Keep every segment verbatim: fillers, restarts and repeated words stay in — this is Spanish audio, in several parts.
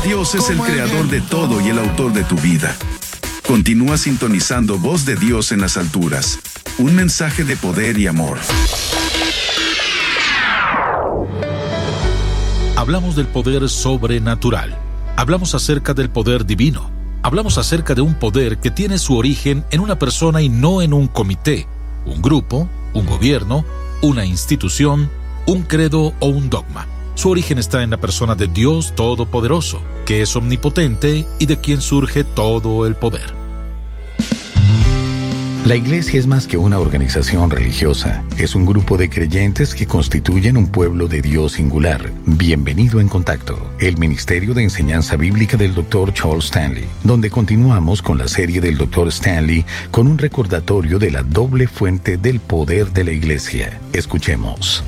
Dios es el creador de todo y el autor de tu vida. Continúa sintonizando Voz de Dios en las alturas. Un mensaje de poder y amor. Hablamos del poder sobrenatural. Hablamos acerca del poder divino. Hablamos acerca de un poder que tiene su origen en una persona y no en un comité, un grupo, un gobierno, una institución, un credo o un dogma. Su origen está en la persona de Dios Todopoderoso, que es omnipotente y de quien surge todo el poder. La Iglesia es más que una organización religiosa. Es un grupo de creyentes que constituyen un pueblo de Dios singular. Bienvenido en Contacto, el Ministerio de Enseñanza Bíblica del doctor Charles Stanley, donde continuamos con la serie del doctor Stanley con un recordatorio de la doble fuente del poder de la Iglesia. Escuchemos.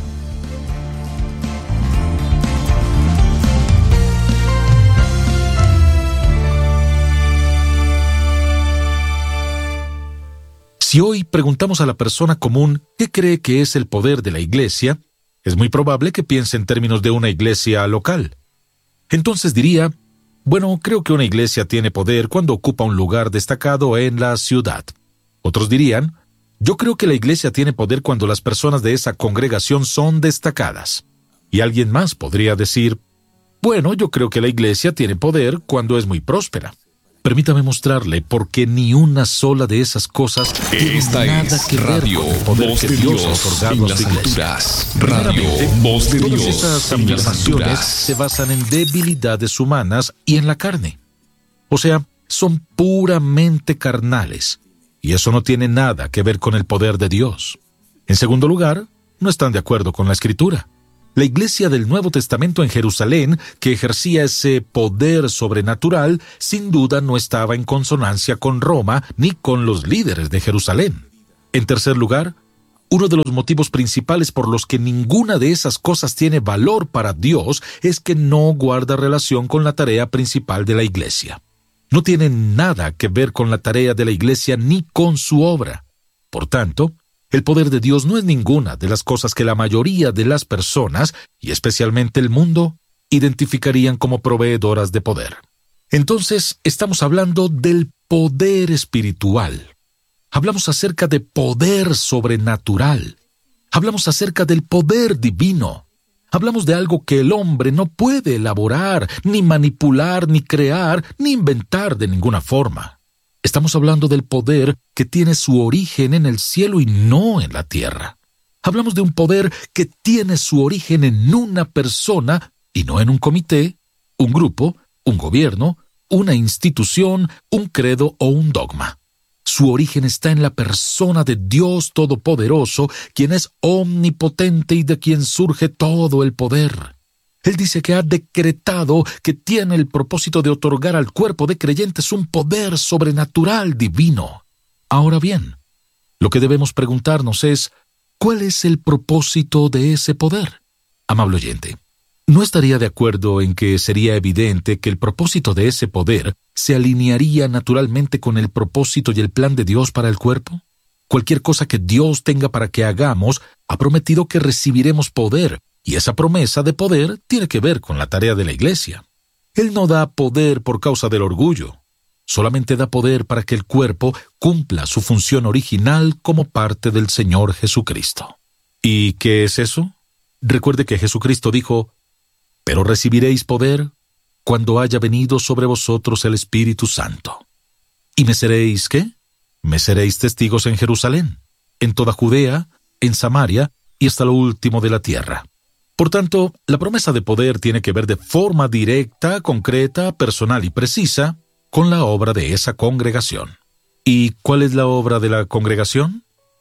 Si hoy preguntamos a la persona común qué cree que es el poder de la iglesia, es muy probable que piense en términos de una iglesia local. Entonces diría, bueno, creo que una iglesia tiene poder cuando ocupa un lugar destacado en la ciudad. Otros dirían, yo creo que la iglesia tiene poder cuando las personas de esa congregación son destacadas. Y alguien más podría decir, bueno, yo creo que la iglesia tiene poder cuando es muy próspera. Permítame mostrarle por qué ni una sola de esas cosas tiene nada que ver con el poder que Dios ha otorgado a su iglesia. Radio Voz de Dios. Todas esas afirmaciones se basan en debilidades humanas y en la carne. O sea, son puramente carnales, y eso no tiene nada que ver con el poder de Dios. En segundo lugar, no están de acuerdo con la Escritura. La iglesia del Nuevo Testamento en Jerusalén, que ejercía ese poder sobrenatural, sin duda no estaba en consonancia con Roma ni con los líderes de Jerusalén. En tercer lugar, uno de los motivos principales por los que ninguna de esas cosas tiene valor para Dios es que no guarda relación con la tarea principal de la iglesia. No tiene nada que ver con la tarea de la iglesia ni con su obra. Por tanto, el poder de Dios no es ninguna de las cosas que la mayoría de las personas, y especialmente el mundo, identificarían como proveedoras de poder. Entonces, estamos hablando del poder espiritual. Hablamos acerca de poder sobrenatural. Hablamos acerca del poder divino. Hablamos de algo que el hombre no puede elaborar, ni manipular, ni crear, ni inventar de ninguna forma. Estamos hablando del poder que tiene su origen en el cielo y no en la tierra. Hablamos de un poder que tiene su origen en una persona y no en un comité, un grupo, un gobierno, una institución, un credo o un dogma. Su origen está en la persona de Dios Todopoderoso, quien es omnipotente y de quien surge todo el poder. Él dice que ha decretado que tiene el propósito de otorgar al cuerpo de creyentes un poder sobrenatural divino. Ahora bien, lo que debemos preguntarnos es, ¿cuál es el propósito de ese poder? Amable oyente, ¿no estaría de acuerdo en que sería evidente que el propósito de ese poder se alinearía naturalmente con el propósito y el plan de Dios para el cuerpo? Cualquier cosa que Dios tenga para que hagamos, ha prometido que recibiremos poder, y esa promesa de poder tiene que ver con la tarea de la iglesia. Él no da poder por causa del orgullo. Solamente da poder para que el cuerpo cumpla su función original como parte del Señor Jesucristo. ¿Y qué es eso? Recuerde que Jesucristo dijo, «Pero recibiréis poder cuando haya venido sobre vosotros el Espíritu Santo. ¿Y me seréis qué? Me seréis testigos en Jerusalén, en toda Judea, en Samaria y hasta lo último de la tierra». Por tanto, la promesa de poder tiene que ver de forma directa, concreta, personal y precisa con la obra de esa congregación. ¿Y cuál es la obra de la congregación?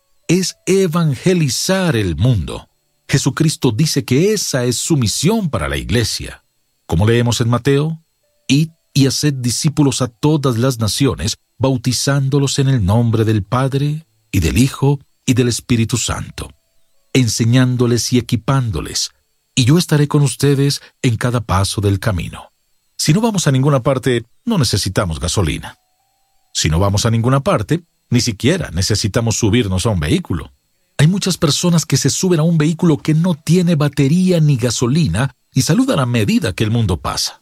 Es evangelizar el mundo. Jesucristo dice que esa es su misión para la iglesia. Como leemos en Mateo, «Id y haced discípulos a todas las naciones, bautizándolos en el nombre del Padre, y del Hijo, y del Espíritu Santo, enseñándoles y equipándoles, y yo estaré con ustedes en cada paso del camino». Si no vamos a ninguna parte, no necesitamos gasolina. Si no vamos a ninguna parte, ni siquiera necesitamos subirnos a un vehículo. Hay muchas personas que se suben a un vehículo que no tiene batería ni gasolina y saludan a medida que el mundo pasa.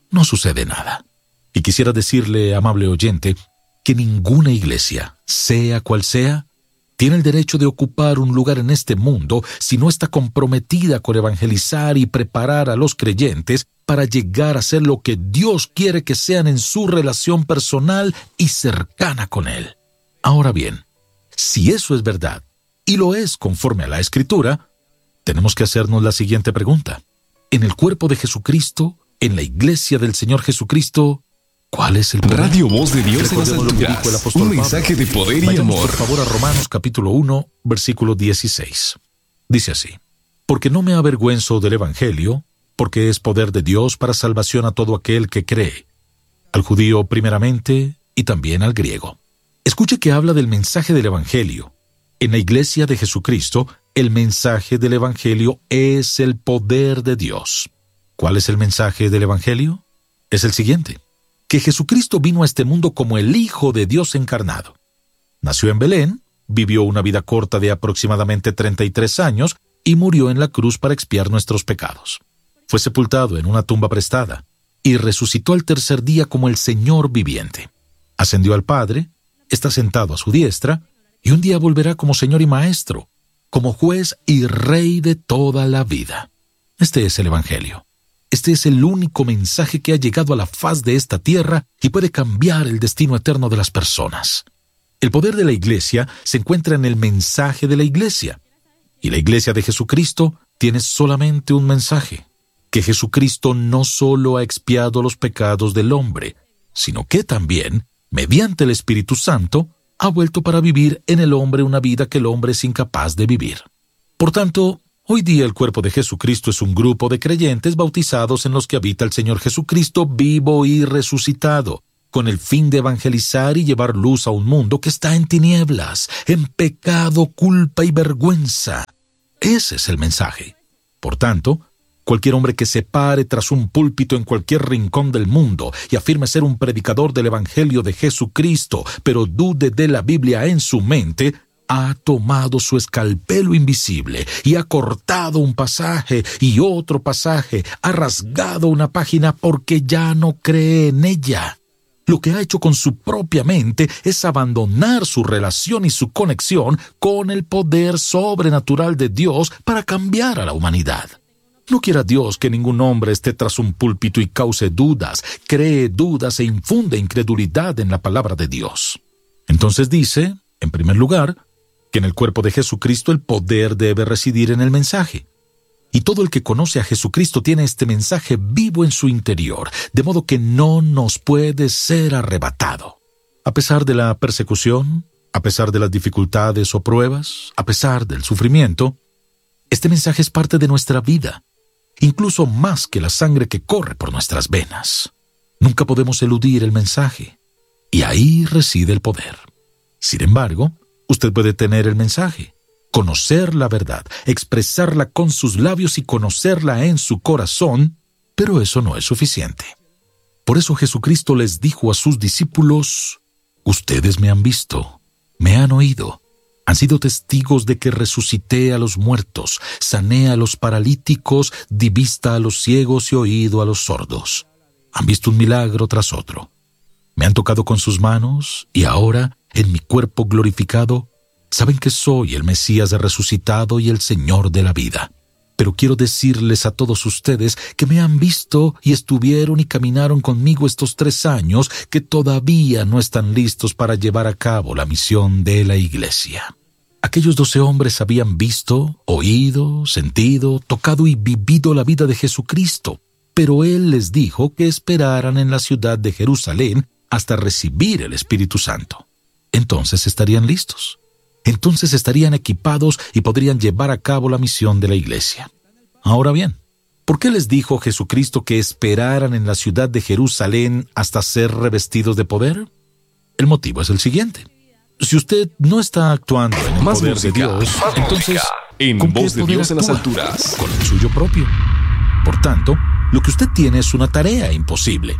no sucede nada. Y quisiera decirle, amable oyente, que ninguna iglesia, sea cual sea, tiene el derecho de ocupar un lugar en este mundo si no está comprometida con evangelizar y preparar a los creyentes para llegar a ser lo que Dios quiere que sean en su relación personal y cercana con Él. Ahora bien, si eso es verdad, y lo es conforme a la Escritura, tenemos que hacernos la siguiente pregunta. En el cuerpo de Jesucristo, en la iglesia del Señor Jesucristo, ¿cuál es el poder? Radio Voz de Dios en las Recordemos lo que dijo el alturas. apóstol Un Pablo. mensaje de poder y Vayamos, amor. por favor, a Romanos capítulo uno, versículo dieciséis. Dice así: Porque no me avergüenzo del Evangelio, porque es poder de Dios para salvación a todo aquel que cree, al judío primeramente y también al griego. Escuche que habla del mensaje del Evangelio. En la iglesia de Jesucristo, el mensaje del Evangelio es el poder de Dios. ¿Cuál es el mensaje del Evangelio? Es el siguiente: que Jesucristo vino a este mundo como el Hijo de Dios encarnado. Nació en Belén, vivió una vida corta de aproximadamente treinta y tres años y murió en la cruz para expiar nuestros pecados. Fue sepultado en una tumba prestada y resucitó al tercer día como el Señor viviente. Ascendió al Padre, está sentado a su diestra y un día volverá como Señor y Maestro, como juez y Rey de toda la vida. Este es el Evangelio. Este es el único mensaje que ha llegado a la faz de esta tierra y puede cambiar el destino eterno de las personas. El poder de la iglesia se encuentra en el mensaje de la iglesia. Y la iglesia de Jesucristo tiene solamente un mensaje: que Jesucristo no solo ha expiado los pecados del hombre, sino que también, mediante el Espíritu Santo, ha vuelto para vivir en el hombre una vida que el hombre es incapaz de vivir. Por tanto, hoy día el cuerpo de Jesucristo es un grupo de creyentes bautizados en los que habita el Señor Jesucristo vivo y resucitado, con el fin de evangelizar y llevar luz a un mundo que está en tinieblas, en pecado, culpa y vergüenza. Ese es el mensaje. Por tanto, cualquier hombre que se pare tras un púlpito en cualquier rincón del mundo y afirme ser un predicador del Evangelio de Jesucristo, pero dude de la Biblia en su mente, ha tomado su escalpelo invisible y ha cortado un pasaje y otro pasaje, ha rasgado una página porque ya no cree en ella. Lo que ha hecho con su propia mente es abandonar su relación y su conexión con el poder sobrenatural de Dios para cambiar a la humanidad. No quiera Dios que ningún hombre esté tras un púlpito y cause dudas, cree dudas e infunde incredulidad en la palabra de Dios. Entonces dice, en primer lugar, que en el cuerpo de Jesucristo el poder debe residir en el mensaje. Y todo el que conoce a Jesucristo tiene este mensaje vivo en su interior, de modo que no nos puede ser arrebatado. A pesar de la persecución, a pesar de las dificultades o pruebas, a pesar del sufrimiento, este mensaje es parte de nuestra vida, incluso más que la sangre que corre por nuestras venas. Nunca podemos eludir el mensaje, y ahí reside el poder. Sin embargo, usted puede tener el mensaje, conocer la verdad, expresarla con sus labios y conocerla en su corazón, pero eso no es suficiente. Por eso Jesucristo les dijo a sus discípulos: ustedes me han visto, me han oído, han sido testigos de que resucité a los muertos, sané a los paralíticos, di vista a los ciegos y oído a los sordos. Han visto un milagro tras otro. Me han tocado con sus manos y ahora, en mi cuerpo glorificado, saben que soy el Mesías resucitado y el Señor de la vida. Pero quiero decirles a todos ustedes que me han visto y estuvieron y caminaron conmigo estos tres años, que todavía no están listos para llevar a cabo la misión de la iglesia. Aquellos doce hombres habían visto, oído, sentido, tocado y vivido la vida de Jesucristo, pero Él les dijo que esperaran en la ciudad de Jerusalén hasta recibir el Espíritu Santo. Entonces estarían listos. Entonces estarían equipados y podrían llevar a cabo la misión de la iglesia. Ahora bien, ¿por qué les dijo Jesucristo que esperaran en la ciudad de Jerusalén hasta ser revestidos de poder? El motivo es el siguiente. Si usted no está actuando en el Más poder música, de Dios, más entonces, música. En ¿con qué Voz de poder Dios en las actúa? alturas. Con el suyo propio. Por tanto, lo que usted tiene es una tarea imposible.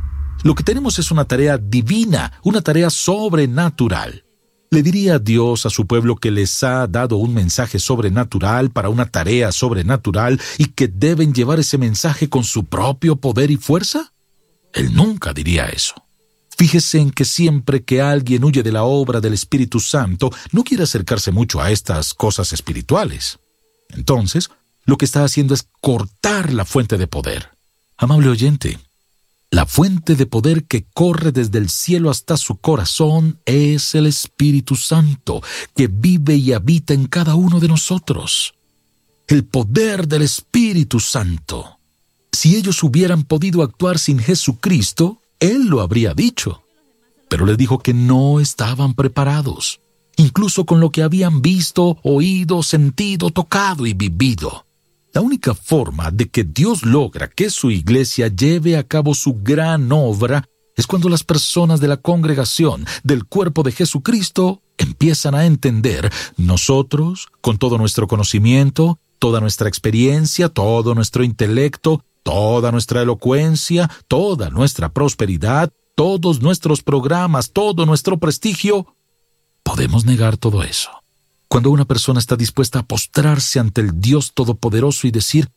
Lo que tenemos es una tarea divina, una tarea sobrenatural. ¿Le diría a Dios a su pueblo que les ha dado un mensaje sobrenatural para una tarea sobrenatural y que deben llevar ese mensaje con su propio poder y fuerza? Él nunca diría eso. Fíjese en que siempre que alguien huye de la obra del Espíritu Santo, no quiere acercarse mucho a estas cosas espirituales. Entonces, lo que está haciendo es cortar la fuente de poder. Amable oyente, la fuente de poder que corre desde el cielo hasta su corazón es el Espíritu Santo, que vive y habita en cada uno de nosotros. El poder del Espíritu Santo. Si ellos hubieran podido actuar sin Jesucristo, Él lo habría dicho. Pero le dijo que no estaban preparados, incluso con lo que habían visto, oído, sentido, tocado y vivido. La única forma de que Dios logra que su iglesia lleve a cabo su gran obra es cuando las personas de la congregación del cuerpo de Jesucristo empiezan a entender: nosotros, con todo nuestro conocimiento, toda nuestra experiencia, todo nuestro intelecto, toda nuestra elocuencia, toda nuestra prosperidad, todos nuestros programas, todo nuestro prestigio, podemos negar todo eso. Cuando una persona está dispuesta a postrarse ante el Dios Todopoderoso y decir: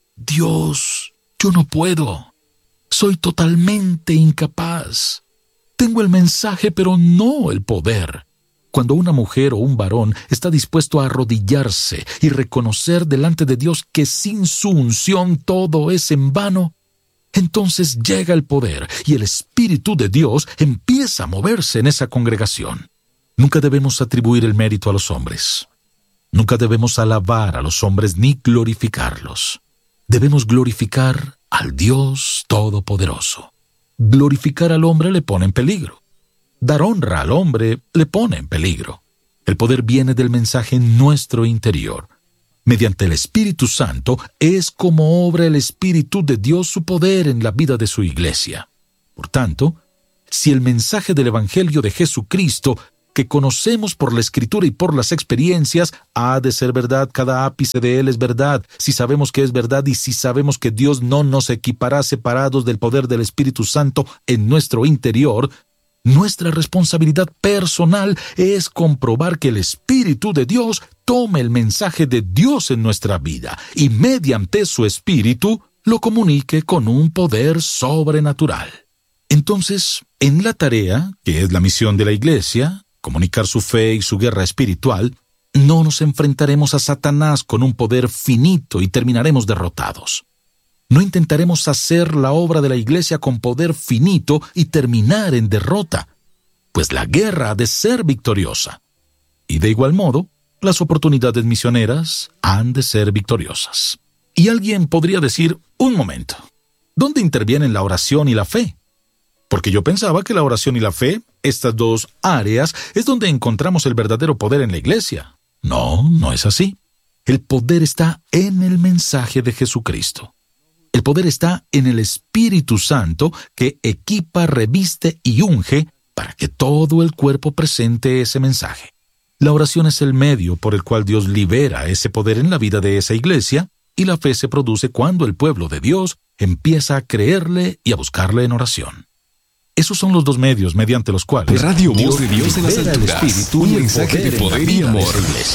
Dios, yo no puedo, soy totalmente incapaz, tengo el mensaje pero no el poder. Cuando una mujer o un varón está dispuesto a arrodillarse y reconocer delante de Dios que sin su unción todo es en vano, entonces llega el poder y el Espíritu de Dios empieza a moverse en esa congregación. Nunca debemos atribuir el mérito a los hombres. Nunca debemos alabar a los hombres ni glorificarlos. Debemos glorificar al Dios Todopoderoso. Glorificar al hombre le pone en peligro. Dar honra al hombre le pone en peligro. El poder viene del mensaje en nuestro interior. Mediante el Espíritu Santo es como obra el Espíritu de Dios su poder en la vida de su iglesia. Por tanto, si el mensaje del Evangelio de Jesucristo, que conocemos por la Escritura y por las experiencias, ha de ser verdad, cada ápice de él es verdad, si sabemos que es verdad y si sabemos que Dios no nos equipará separados del poder del Espíritu Santo en nuestro interior, nuestra responsabilidad personal es comprobar que el Espíritu de Dios tome el mensaje de Dios en nuestra vida y mediante su Espíritu lo comunique con un poder sobrenatural. Entonces, en la tarea, que es la misión de la iglesia, comunicar su fe y su guerra espiritual, no nos enfrentaremos a Satanás con un poder finito y terminaremos derrotados. No intentaremos hacer la obra de la iglesia con poder finito y terminar en derrota, pues la guerra ha de ser victoriosa. Y de igual modo, las oportunidades misioneras han de ser victoriosas. Y alguien podría decir: un momento, ¿dónde intervienen la oración y la fe? Porque yo pensaba que la oración y la fe, estas dos áreas, es donde encontramos el verdadero poder en la iglesia. No, no es así. El poder está en el mensaje de Jesucristo. El poder está en el Espíritu Santo que equipa, reviste y unge para que todo el cuerpo presente ese mensaje. La oración es el medio por el cual Dios libera ese poder en la vida de esa iglesia, y la fe se produce cuando el pueblo de Dios empieza a creerle y a buscarle en oración. Esos son los dos medios mediante los cuales Radio Voz de Dios en las alturas, Espíritu un y el mensaje de poder y amor.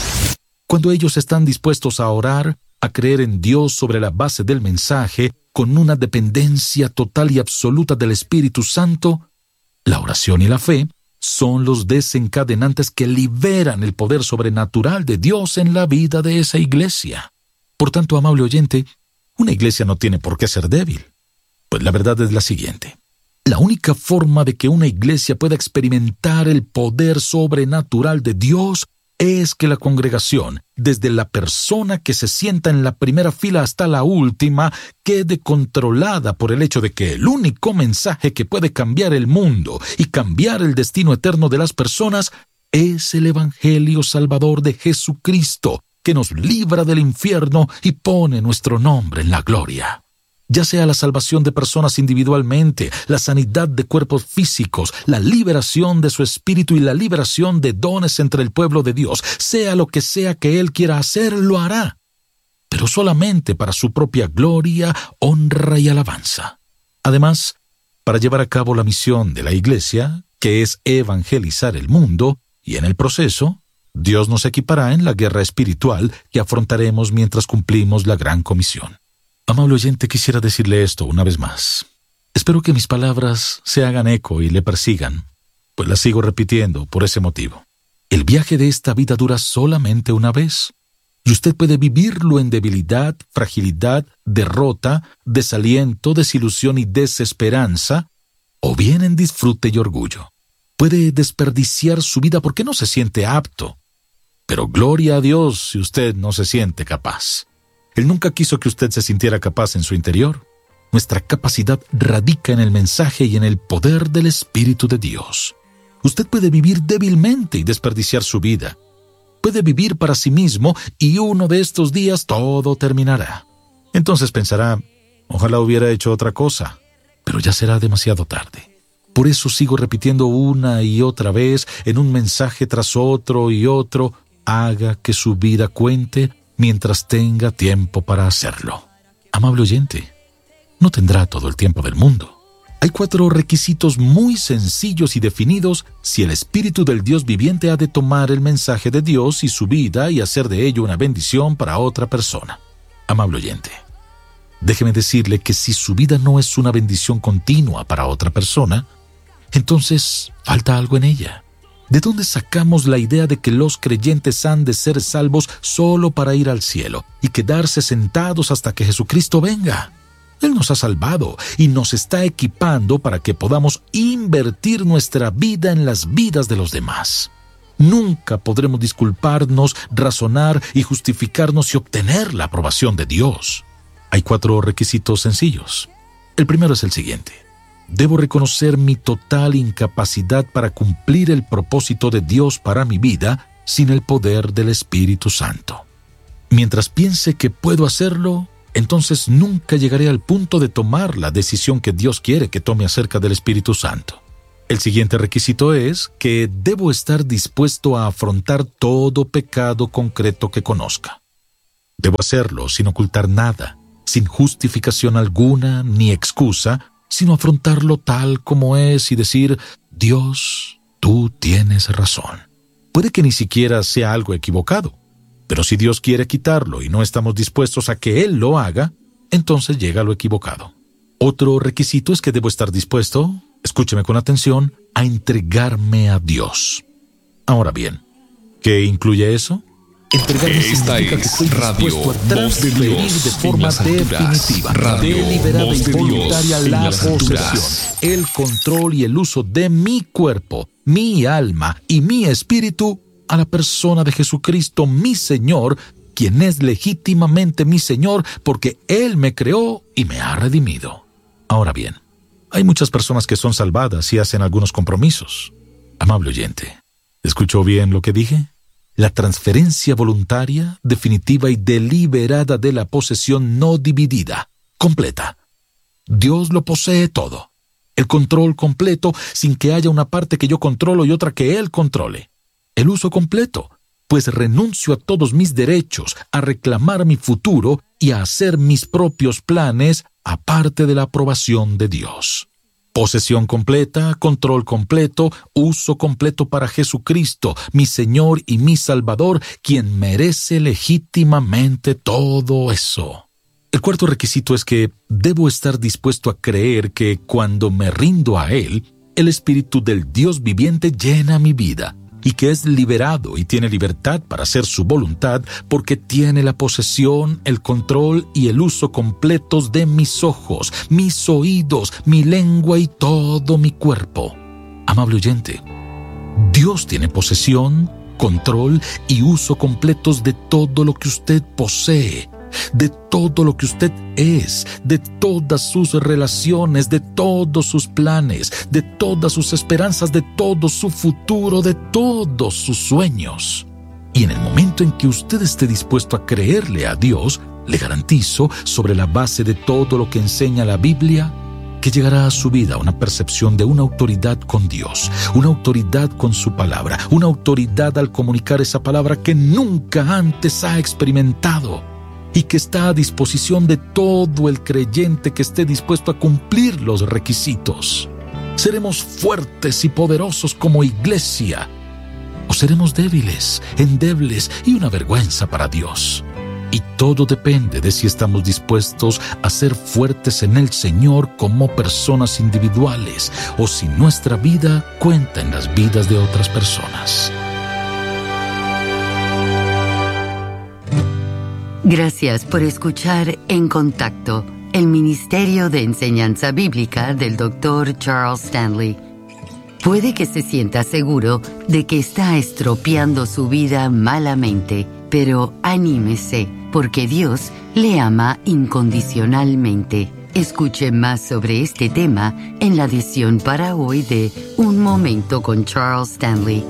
Cuando ellos están dispuestos a orar, a creer en Dios sobre la base del mensaje, con una dependencia total y absoluta del Espíritu Santo, la oración y la fe son los desencadenantes que liberan el poder sobrenatural de Dios en la vida de esa iglesia. Por tanto, amable oyente, una iglesia no tiene por qué ser débil. Pues la verdad es la siguiente. La única forma de que una iglesia pueda experimentar el poder sobrenatural de Dios es que la congregación, desde la persona que se sienta en la primera fila hasta la última, quede controlada por el hecho de que el único mensaje que puede cambiar el mundo y cambiar el destino eterno de las personas es el Evangelio Salvador de Jesucristo, que nos libra del infierno y pone nuestro nombre en la gloria. Ya sea la salvación de personas individualmente, la sanidad de cuerpos físicos, la liberación de su espíritu y la liberación de dones entre el pueblo de Dios, sea lo que sea que Él quiera hacer, lo hará, pero solamente para su propia gloria, honra y alabanza. Además, para llevar a cabo la misión de la iglesia, que es evangelizar el mundo, y en el proceso, Dios nos equipará en la guerra espiritual que afrontaremos mientras cumplimos la gran comisión. Amable oyente, quisiera decirle esto una vez más. Espero que mis palabras se hagan eco y le persigan, pues las sigo repitiendo por ese motivo. El viaje de esta vida dura solamente una vez, y usted puede vivirlo en debilidad, fragilidad, derrota, desaliento, desilusión y desesperanza, o bien en disfrute y orgullo. Puede desperdiciar su vida porque no se siente apto, pero gloria a Dios si usted no se siente capaz. Él nunca quiso que usted se sintiera capaz en su interior. Nuestra capacidad radica en el mensaje y en el poder del Espíritu de Dios. Usted puede vivir débilmente y desperdiciar su vida. Puede vivir para sí mismo y uno de estos días todo terminará. Entonces pensará, ojalá hubiera hecho otra cosa, pero ya será demasiado tarde. Por eso sigo repitiendo una y otra vez, en un mensaje tras otro y otro, haga que su vida cuente mientras tenga tiempo para hacerlo. Amable oyente, no tendrá todo el tiempo del mundo. Hay cuatro requisitos muy sencillos y definidos si el Espíritu del Dios viviente ha de tomar el mensaje de Dios y su vida y hacer de ello una bendición para otra persona. Amable oyente, déjeme decirle que si su vida no es una bendición continua para otra persona, entonces falta algo en ella. ¿De dónde sacamos la idea de que los creyentes han de ser salvos solo para ir al cielo y quedarse sentados hasta que Jesucristo venga? Él nos ha salvado y nos está equipando para que podamos invertir nuestra vida en las vidas de los demás. Nunca podremos disculparnos, razonar y justificarnos y obtener la aprobación de Dios. Hay cuatro requisitos sencillos. El primero es el siguiente. Debo reconocer mi total incapacidad para cumplir el propósito de Dios para mi vida sin el poder del Espíritu Santo. Mientras piense que puedo hacerlo, entonces nunca llegaré al punto de tomar la decisión que Dios quiere que tome acerca del Espíritu Santo. El siguiente requisito es que debo estar dispuesto a afrontar todo pecado concreto que conozca. Debo hacerlo sin ocultar nada, sin justificación alguna ni excusa, sino afrontarlo tal como es y decir, Dios, tú tienes razón. Puede que ni siquiera sea algo equivocado, pero si Dios quiere quitarlo y no estamos dispuestos a que Él lo haga, entonces llega lo equivocado. Otro requisito es que debo estar dispuesto, escúcheme con atención, a entregarme a Dios. Ahora bien, ¿qué incluye eso? Entregarme Esta significa es que estoy Radio dispuesto a Voz de transferir Dios de en forma las alturas. definitiva, Radio deliberada Voz y de Dios voluntaria en la las alturas. posesión, el control y el uso de mi cuerpo, mi alma y mi espíritu a la persona de Jesucristo, mi Señor, quien es legítimamente mi Señor porque Él me creó y me ha redimido. Ahora bien, hay muchas personas que son salvadas y hacen algunos compromisos. Amable oyente, ¿escuchó bien lo que dije? La transferencia voluntaria, definitiva y deliberada de la posesión no dividida, completa. Dios lo posee todo. El control completo sin que haya una parte que yo controlo y otra que Él controle. El uso completo, pues renuncio a todos mis derechos, a reclamar mi futuro y a hacer mis propios planes aparte de la aprobación de Dios. Posesión completa, control completo, uso completo para Jesucristo, mi Señor y mi Salvador, quien merece legítimamente todo eso. El cuarto requisito es que debo estar dispuesto a creer que cuando me rindo a Él, el Espíritu del Dios viviente llena mi vida, y que es liberado y tiene libertad para hacer su voluntad porque tiene la posesión, el control y el uso completos de mis ojos, mis oídos, mi lengua y todo mi cuerpo. Amable oyente, Dios tiene posesión, control y uso completos de todo lo que usted posee, de todo lo que usted es, de todas sus relaciones, de todos sus planes, de todas sus esperanzas, de todo su futuro, de todos sus sueños. Y en el momento en que usted esté dispuesto a creerle a Dios, le garantizo, sobre la base de todo lo que enseña la Biblia, que llegará a su vida una percepción de una autoridad con Dios, una autoridad con su palabra, una autoridad al comunicar esa palabra que nunca antes ha experimentado, y que está a disposición de todo el creyente que esté dispuesto a cumplir los requisitos. ¿Seremos fuertes y poderosos como iglesia? ¿O seremos débiles, endebles y una vergüenza para Dios? Y todo depende de si estamos dispuestos a ser fuertes en el Señor como personas individuales o si nuestra vida cuenta en las vidas de otras personas. Gracias por escuchar En Contacto, el Ministerio de Enseñanza Bíblica del doctor Charles Stanley. Puede que se sienta seguro de que está estropeando su vida malamente, pero anímese, porque Dios le ama incondicionalmente. Escuche más sobre este tema en la edición para hoy de Un Momento con Charles Stanley.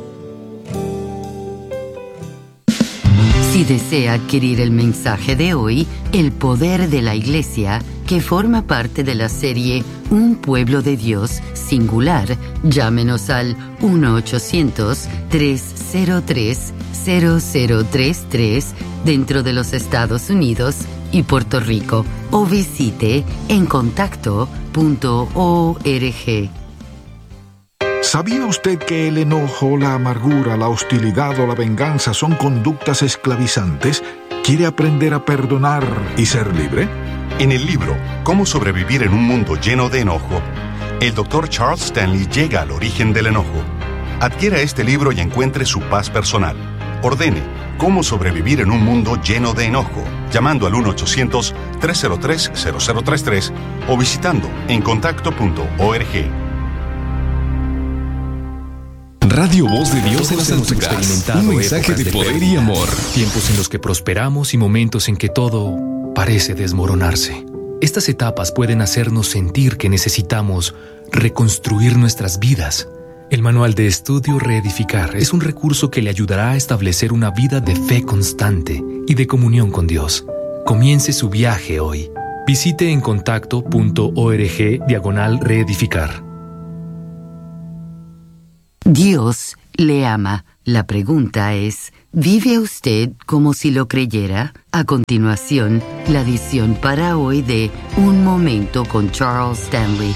Si desea adquirir el mensaje de hoy, El Poder de la Iglesia, que forma parte de la serie Un Pueblo de Dios Singular, llámenos al uno ochocientos, tres cero tres, cero cero tres tres dentro de los Estados Unidos y Puerto Rico o visite en contacto punto org. ¿Sabía usted que el enojo, la amargura, la hostilidad o la venganza son conductas esclavizantes? ¿Quiere aprender a perdonar y ser libre? En el libro Cómo sobrevivir en un mundo lleno de enojo, el doctor Charles Stanley llega al origen del enojo. Adquiera este libro y encuentre su paz personal. Ordene Cómo sobrevivir en un mundo lleno de enojo, llamando al uno ochocientos, tres cero tres, cero cero tres tres o visitando en contacto punto org. Radio Voz de Dios en las alturas. Un mensaje de poder y amor. Tiempos en los que prosperamos y momentos en que todo parece desmoronarse. Estas etapas pueden hacernos sentir que necesitamos reconstruir nuestras vidas. El manual de estudio Reedificar es un recurso que le ayudará a establecer una vida de fe constante y de comunión con Dios. Comience su viaje hoy. Visite en contacto punto org diagonal reedificar. Dios le ama. La pregunta es, ¿vive usted como si lo creyera? A continuación, la edición para hoy de Un Momento con Charles Stanley.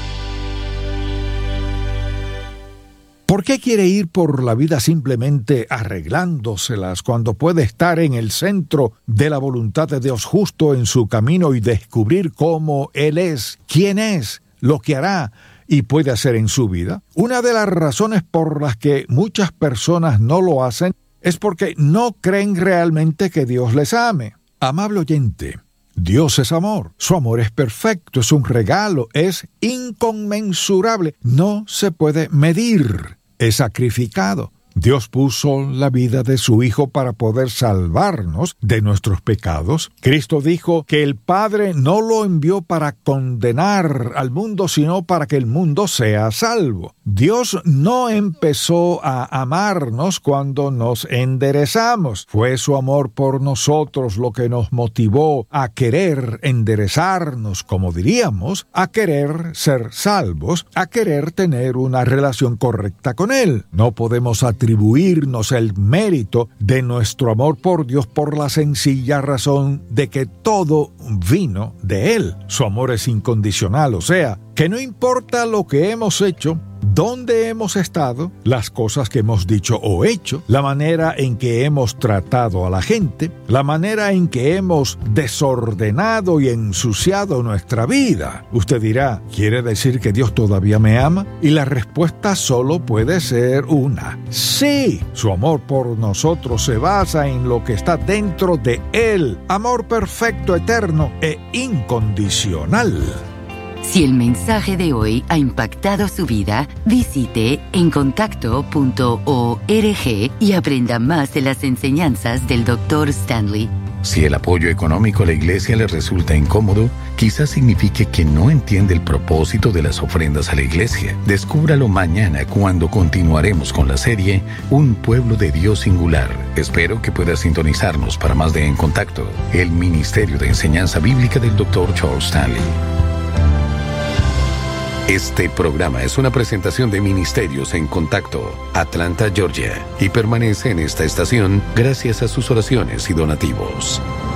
¿Por qué quiere ir por la vida simplemente arreglándoselas cuando puede estar en el centro de la voluntad de Dios justo en su camino y descubrir cómo Él es, quién es, lo que hará y puede hacer en su vida? Una de las razones por las que muchas personas no lo hacen es porque no creen realmente que Dios les ame. Amable oyente, Dios es amor. Su amor es perfecto, es un regalo, es inconmensurable, no se puede medir, es sacrificado. Dios puso la vida de su Hijo para poder salvarnos de nuestros pecados. Cristo dijo que el Padre no lo envió para condenar al mundo, sino para que el mundo sea salvo. Dios no empezó a amarnos cuando nos enderezamos. Fue su amor por nosotros lo que nos motivó a querer enderezarnos, como diríamos, a querer ser salvos, a querer tener una relación correcta con Él. No podemos atribuirnos el mérito de nuestro amor por Dios por la sencilla razón de que todo vino de Él. Su amor es incondicional, o sea, que no importa lo que hemos hecho, dónde hemos estado, las cosas que hemos dicho o hecho, la manera en que hemos tratado a la gente, la manera en que hemos desordenado y ensuciado nuestra vida. Usted dirá, ¿quiere decir que Dios todavía me ama? Y la respuesta solo puede ser una. Sí, su amor por nosotros se basa en lo que está dentro de Él. Amor perfecto, eterno e incondicional. Si el mensaje de hoy ha impactado su vida, visite en contacto punto org y aprenda más de las enseñanzas del doctor Stanley. Si el apoyo económico a la iglesia le resulta incómodo, quizás signifique que no entiende el propósito de las ofrendas a la iglesia. Descúbralo mañana cuando continuaremos con la serie Un Pueblo de Dios Singular. Espero que pueda sintonizarnos para más de En Contacto, el Ministerio de Enseñanza Bíblica del doctor Charles Stanley. Este programa es una presentación de Ministerios en Contacto, Atlanta, Georgia, y permanece en esta estación gracias a sus oraciones y donativos.